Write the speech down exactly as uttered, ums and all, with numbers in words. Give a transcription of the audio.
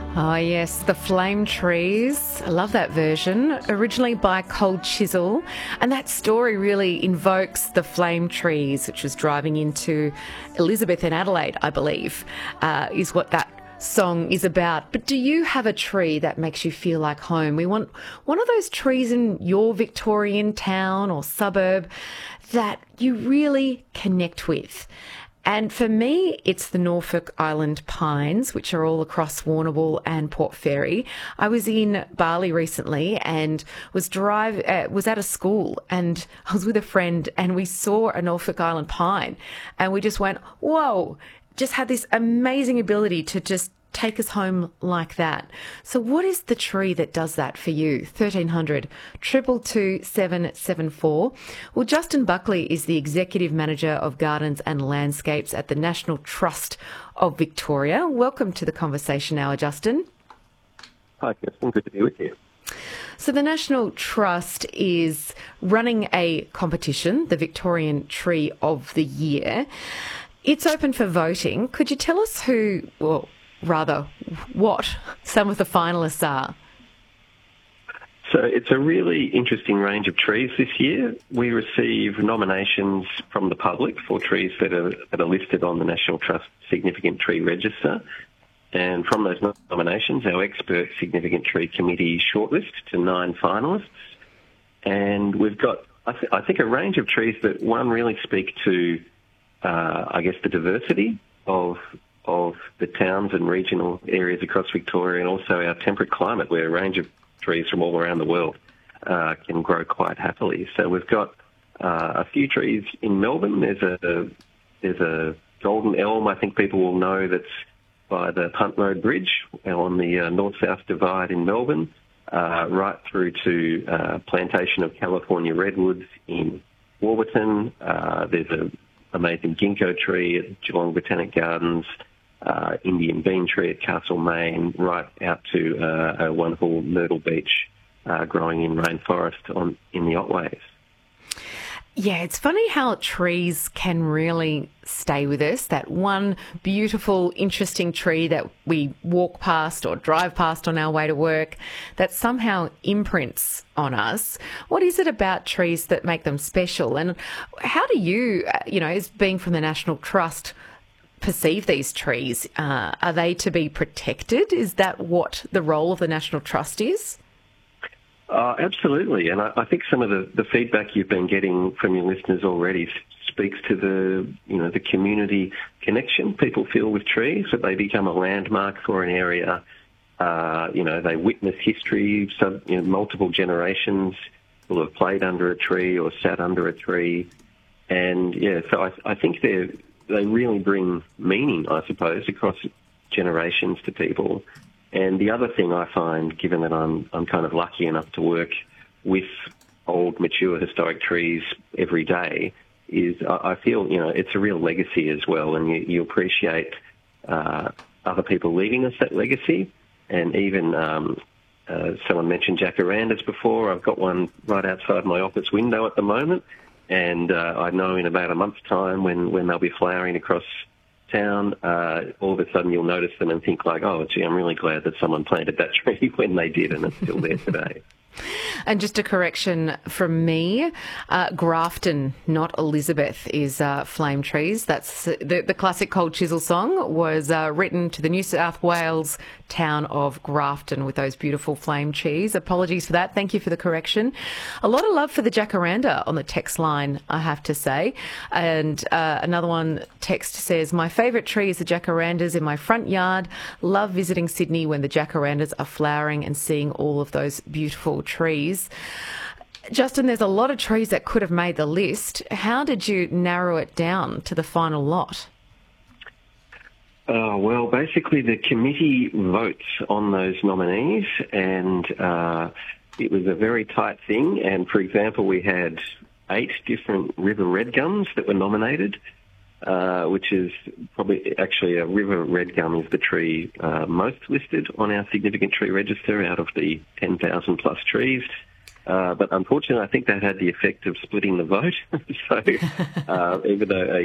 Oh yes, the Flame Trees. I love that version. Originally by Cold Chisel. And that story really invokes the Flame Trees, which was driving into Elizabeth and Adelaide, I believe, uh, is what that song is about. But do you have a tree that makes you feel like home? We want one of those trees in your Victorian town or suburb that you really connect with. And for me, it's the Norfolk Island pines, which are all across Warrnambool and Port Fairy. I was in Bali recently and was drive uh, was at a school, and I was with a friend, and we saw a Norfolk Island pine, and we just went, whoa, just had this amazing ability to just take us home like that. So what is the tree that does that for you? thirteen hundred, two two two, seven seven four. Well, Justin Buckley is the Executive Manager of Gardens and Landscapes at the National Trust of Victoria. Welcome to the Conversation Hour, Justin. Hi, Kirsten. Good to be with you. So the National Trust is running a competition, the Victorian Tree of the Year. It's open for voting. Could you tell us who, well, rather, what some of the finalists are? So it's a really interesting range of trees this year. We receive nominations from the public for trees that are, that are listed on the National Trust Significant Tree Register. And from those nominations, our expert Significant Tree Committee shortlist to nine finalists. And we've got, I, th- I think, a range of trees that, one, really speak to, uh, I guess, the diversity of of the towns and regional areas across Victoria, and also our temperate climate, where a range of trees from all around the world uh, can grow quite happily. So we've got uh, a few trees in Melbourne. There's a there's a golden elm, I think people will know, that's by the Punt Road Bridge on the uh, north-south divide in Melbourne, uh, right through to uh, plantation of California redwoods in Warburton. Uh, there's an amazing ginkgo tree at Geelong Botanic Gardens, Uh, Indian bean tree at Castlemaine, right out to uh, a wonderful Myrtle Beach uh, growing in rainforest on in the Otways. Yeah, it's funny how trees can really stay with us. That one beautiful, interesting tree that we walk past or drive past on our way to work that somehow imprints on us. What is it about trees that make them special? And how do you, you know, as being from the National Trust, perceive these trees? Uh, are they to be protected? Is that what the role of the National Trust is? Uh, absolutely, and I, I think some of the, the feedback you've been getting from your listeners already speaks to the, you know, the community connection people feel with trees, that they become a landmark for an area. Uh, you know, they witness history, so, you know, multiple generations will have played under a tree or sat under a tree. And, yeah, so I, I think they're they really bring meaning, I suppose, across generations to people. And the other thing I find, given that I'm I'm kind of lucky enough to work with old, mature, historic trees every day, is I, I feel, you know, it's a real legacy as well, and you, you appreciate uh, other people leaving us that legacy. And even um, uh, someone mentioned jacarandas before. I've got one right outside my office window at the moment. And uh, I know in about a month's time, when, when they'll be flowering across town, uh, all of a sudden you'll notice them and think like, oh, gee, I'm really glad that someone planted that tree when they did, and it's still there today. And just a correction from me, uh, Grafton, not Elizabeth, is uh, Flame Trees. That's the, the classic Cold Chisel song was uh, written to the New South Wales town of Grafton with those beautiful flame trees. Apologies for that. Thank you for the correction. A lot of love for the jacaranda on the text line, I have to say. And uh, another one text says, my favourite tree is the jacarandas in my front yard. Love visiting Sydney when the jacarandas are flowering and seeing all of those beautiful trees. Justin, there's a lot of trees that could have made the list. How did you narrow it down to the final lot? Uh, well, basically the committee votes on those nominees, and uh, it was a very tight thing. And, for example, we had eight different river red gums that were nominated, uh, which is probably actually a river red gum is the tree uh, most listed on our significant tree register out of the ten thousand plus trees. Uh, but unfortunately, I think that had the effect of splitting the vote. so uh, even though a